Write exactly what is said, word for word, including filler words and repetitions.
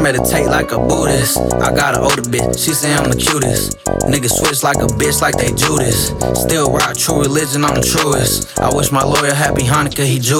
meditate like a Buddhist. I got an older bitch, she say I'm the cutest. Niggas switch like a bitch like they Judas. Still rock true religion, I'm the truest. I wish my lawyer happy Hanukkah, he Jewish.